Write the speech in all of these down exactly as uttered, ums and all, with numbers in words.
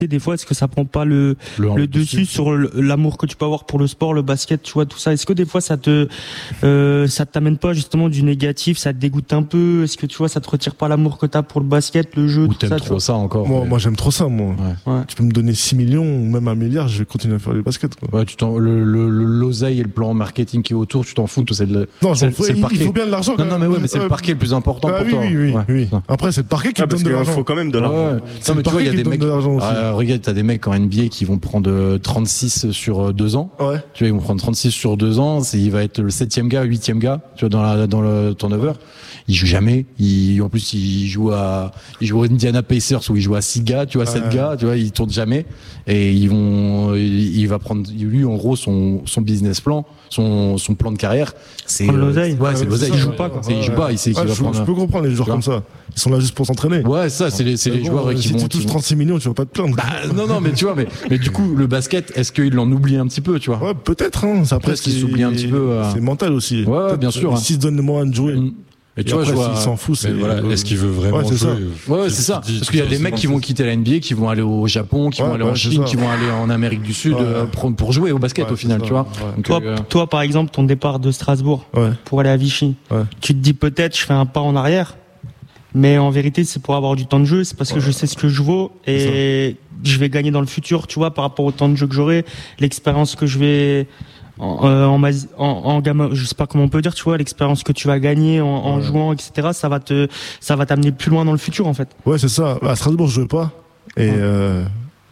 des fois, est-ce que ça prend pas le, le, le dessus, dessus sur l'amour que tu peux avoir pour le sport, le basket, tu vois, tout ça? Est-ce que des fois, ça te, euh, ça t'amène pas justement du négatif, ça te dégoûte un peu? Est-ce que tu vois, ça te retire pas l'amour que t'as pour le basket, le jeu, ou tout t'aimes ça? trop ça encore? Moi, moi, j'aime trop ça, moi. Ouais. Ouais. Tu peux me donner six millions ou même un milliard, je vais continuer à faire du basket, quoi. Ouais, tu t'en, le, le, l'oseille et le plan marketing qui est autour, tu t'en fous, c'est le, non, c'est, faut, c'est il, le parquet. Il faut bien de l'argent. Non, non, mais ouais, mais c'est euh, le parquet le plus important ah, pour oui, toi. Oui, oui, ouais. oui. Après, c'est le parquet qui ah, te donne de l'argent. Il faut quand même de l'argent. Ouais. Non, mais tu vois, il y a des mecs, ah, regarde, t'as des mecs en N B A qui vont prendre trente-six sur deux ans. Ouais. Tu vois, ils vont prendre trente-six sur deux ans. C'est, il va être le septième gars, huitième gars, tu vois, dans la, dans le turnover. Il joue jamais. Il, en plus, il joue à, il joue à Indiana Pacers où il joue à six gars, tu vois, sept ouais. gars, tu vois, il tourne jamais. Et ils vont, il, il va prendre, lui, en gros, son, son business plan, son, son plan de carrière, c'est, prendre l'oseille. Ouais, c'est l'oseille. Il joue pas, quoi. C'est, il joue pas, il sait qu'il ah, va je, prendre. Je peux comprendre les joueurs comme ça. Ils sont là juste pour s'entraîner. Ouais, ça, c'est les, c'est les bon, joueurs si qui vont. Si tu touches trente-six millions, tu vas pas te plaindre. Bah, non, non, mais tu vois, mais, mais du coup, le basket, est-ce qu'il en oublie un petit peu, tu vois? Ouais, peut-être, hein. C'est après, est-ce qu'il s'oublie un petit peu. Euh... C'est mental aussi. Ouais, ouais bien sûr. S'ils se donnent les moyens de jouer. Mmh. Et tu vois, je vois, il s'en fout. C'est voilà, est-ce qu'il veut vraiment ouais, c'est jouer? Ça. Ouais, c'est ça. Parce qu'il y a des mecs qui vont quitter la N B A, qui vont aller au Japon, qui ouais, vont aller ouais, en Chine, qui vont aller en Amérique du Sud ouais. euh, pour, pour jouer au basket ouais, au final, ça. tu vois. Ouais. Donc, toi, euh... toi, par exemple, ton départ de Strasbourg ouais. pour aller à Vichy, ouais. tu te dis peut-être je fais un pas en arrière, mais en vérité c'est pour avoir du temps de jeu, c'est parce que ouais. je sais ce que je vaux et je vais gagner dans le futur, tu vois, par rapport au temps de jeu que j'aurai, l'expérience que je vais en, euh, en, en, en gamme, je sais pas comment on peut dire, tu vois, l'expérience que tu vas gagner en, en ouais. jouant, et cetera. Ça va te, ça va t'amener plus loin dans le futur, en fait. Ouais, c'est ça. À Strasbourg, je jouais pas, et ouais. euh,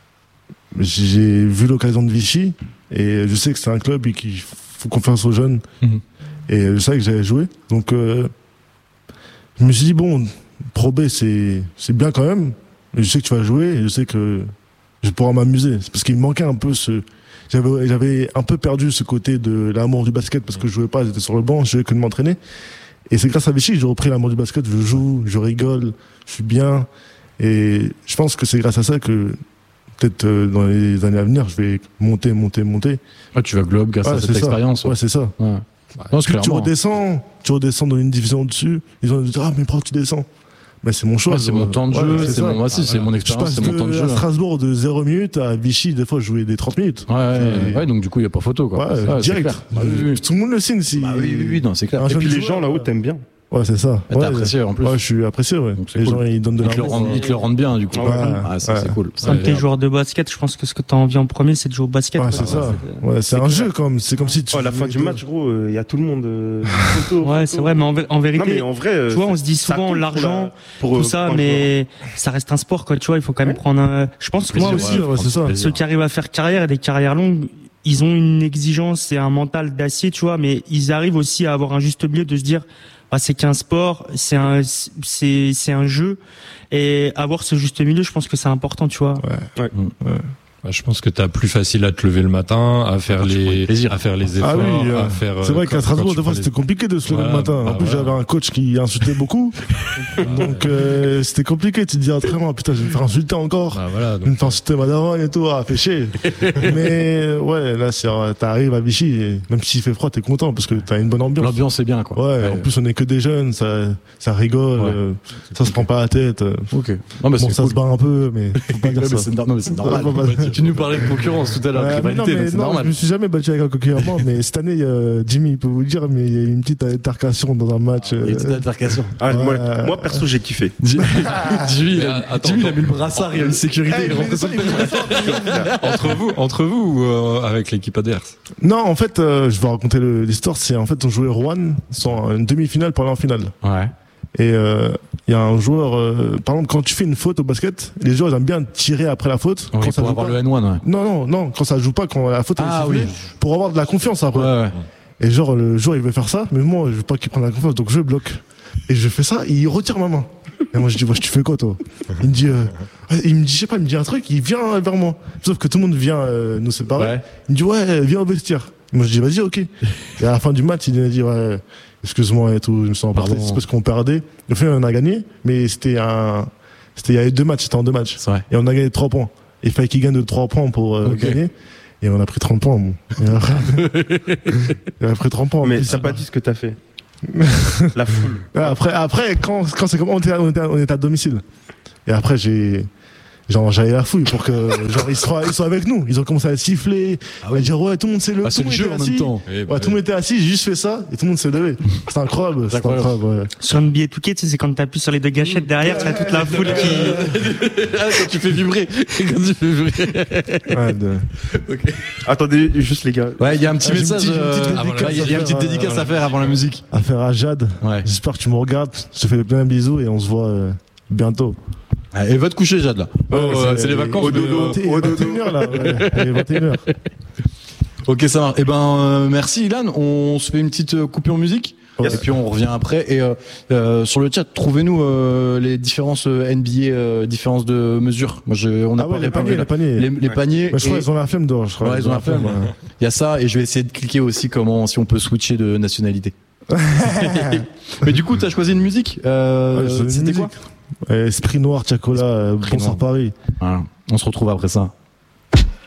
j'ai vu l'occasion de Vichy, et je sais que c'est un club et qu'il faut confiance aux jeunes, mm-hmm. et je savais que j'allais jouer, donc euh, je me suis dit bon, Pro B, c'est c'est bien quand même, mais je sais que tu vas jouer, et je sais que je pourrai m'amuser. C'est parce qu'il me manquait un peu ce J'avais, j'avais un peu perdu ce côté de l'amour du basket parce que je jouais pas, j'étais sur le banc, je jouais que de m'entraîner. Et c'est grâce à Vichy que j'ai repris l'amour du basket, je joue, je rigole, je suis bien. Et je pense que c'est grâce à ça que peut-être dans les années à venir, je vais monter, monter, monter. Ouais, tu vas globe grâce ouais, à cette expérience. Ouais, c'est ça. Ouais. Non, tu, tu redescends, tu redescends dans une division au-dessus, ils vont dire ah mais pourquoi tu descends? Mais c'est mon choix. Ouais, c'est mon temps de jeu, ouais, c'est, c'est mon, moi aussi, ah, c'est mon expérience, c'est mon temps de jeu. À Strasbourg de zéro minutes, à Vichy, des fois, je jouais des trente minutes. Ouais, ouais, ouais, donc du coup, il n'y a pas photo, quoi. Ouais, ouais direct. Bah, oui, oui. Tout le monde le signe si. Bah, oui, oui, oui, non, c'est clair. Et puis les gens là-haut t'aiment bien. Ouais, c'est ça. T'es ouais, apprécié en plus. Ouais, je suis apprécié, ouais. Donc, les cool. gens, ils donnent de l'argent. Ils, ils te le rendent bien, du coup. Ouais, ah, ça, ouais. c'est cool. Quand t'es joueur de basket, je pense que ce que t'as envie en premier, c'est de jouer au basket. Ouais, c'est ça. Ouais, c'est un jeu, comme, c'est comme si tu. À la fin du match, gros, il y a tout le monde. Ouais, c'est vrai, mais en vérité. En vrai. Tu vois, on se dit souvent l'argent, tout ça, mais ça reste un sport, quoi. Tu vois, il faut quand même prendre un. Je pense que moi aussi, ceux qui arrivent à faire carrière et des carrières longues, ils ont une exigence et un mental d'acier, tu vois, mais ils arrivent aussi à avoir un juste milieu de se dire. Ah, c'est qu'un sport, c'est un, c'est, c'est un jeu, et avoir ce juste milieu, je pense que c'est important, tu vois. Ouais. Ouais. ouais. Bah, je pense que t'as plus facile à te lever le matin, à faire les, à faire les efforts, ah oui, euh, à faire. C'est vrai qu'à Strasbourg, des fois, c'était compliqué de se lever ouais, le matin. Bah, en plus, ouais. j'avais un coach qui insultait beaucoup. donc, euh, c'était compliqué. Tu te dis, ah, très bien, putain, je vais me faire insulter encore. Bah, voilà, donc... Je vais me faire insulter ma daronne et tout. Ah, fait chier. Mais, ouais, là, c'est, t'arrives à Vichy, et même s'il fait froid, t'es content parce que t'as une bonne ambiance. L'ambiance est bien, quoi. Ouais, ouais. En plus, on est que des jeunes, ça, ça rigole, ouais. euh, ça se prend pas la tête. Ok. Non, mais bon, c'est ça cool. se barre un peu, mais faut pas dire ouais, ça. Mais c'est, non, mais c'est normal. Tu nous parlais de concurrence tout à l'heure. Ouais, mais non, mais c'est non, normal. je me suis jamais battu avec un concurrent, mais cette année, euh, Jimmy, il peut vous le dire, mais il y a eu une petite altercation dans un match. Euh... Une petite altercation. Ah, ouais. moi, moi, perso, j'ai kiffé. Jimmy, il a, attends, Jimmy, il a mis le brassard, il y a une sécurité. Hey, il ça, entre vous, entre vous ou euh, avec l'équipe adverse? Non, en fait, euh, je vais raconter le, l'histoire. C'est en fait, on jouait Rouen, sans une demi-finale pour aller en finale. Ouais. Et il euh, y a un joueur, euh, par exemple, quand tu fais une faute au basket, les joueurs ils aiment bien tirer après la faute. Oui, quand ça pour avoir pas. le N un, ouais. Non, non, non, quand ça joue pas, quand la faute ah, est sifflée, oui. pour avoir de la confiance après. Ouais, ouais. Et genre, le joueur il veut faire ça, mais moi je veux pas qu'il prenne la confiance, donc je bloque. Et je fais ça, et il retire ma main. Et moi je dis, wesh, tu fais quoi toi? Il me dit, euh, il me dit, je sais pas, il me dit un truc, il vient vers moi. Sauf que tout le monde vient euh, nous séparer. Ouais. Il me dit, ouais, viens au vestiaire. Et moi je dis, vas-y, ok. Et à la fin du match, il m'a dit, ouais, excuse-moi et tout, je me sens emporté, c'est parce qu'on perdait. Au final, on a gagné, mais c'était un, c'était, il y avait deux matchs, c'était en deux matchs. C'est vrai. Et on a gagné trois points. Il fallait qu'il gagne de trois points pour euh, okay. gagner. Et on a pris trente points, bon. Et après, il a pris trente points. Mais t'as pas dit ce que t'as fait. La foule. Après, après, quand, quand c'est comme, on était, on était, on était à domicile. Et après, j'ai, genre j'allais la fouille pour que genre ils soient ils soient avec nous. Ils ont commencé à siffler, à ouais. dire ouais tout le monde s'est levé, ah, c'est le jeu en même temps. Ouais, bah, tout le monde était assis, j'ai juste fait ça et tout le monde s'est levé. C'est incroyable, c'est incroyable. Ouais. Sur N B A deux K, tu sais, c'est quand t'appuies sur les deux gâchettes derrière, tu as toute la foule qui ah, quand tu fais vibrer, quand tu fais vibrer. Ouais, de... okay. Attendez juste les gars. Ouais, il y a un petit ah, message, une petite, une petite euh, il y a une petite dédicace à faire avant la musique. À faire à Jade. Ouais. J'espère que tu me regardes. Je te fais plein de bisous et on se voit euh, bientôt. Et va te coucher, Jade, là. Oh, ouais, c'est, c'est les vacances. Au dodo. Il est vingt et une heures, là. Ouais. Il est vingt et une heures. Ok, ça marche. Eh ben, euh, merci, Ilan. On se fait une petite coupure musique. Yes. Et puis on revient après. Et euh, euh, sur le chat, trouvez-nous euh, les différences N B A, euh, différences de mesures. Moi, je, on a ah pas ouais, les paniers, les paniers. Les, les ouais. paniers. Bah, je crois qu'ils ont la flemme dehors. Je crois. Ouais, ils ont la flemme. Il y a ça, et je vais essayer de cliquer aussi comment si on peut switcher de nationalité. Mais du coup, t'as choisi une musique. Euh, ouais, c'était quoi? Esprit Noir, Tiakola, Bonsoir Paris. Voilà. On se retrouve après ça.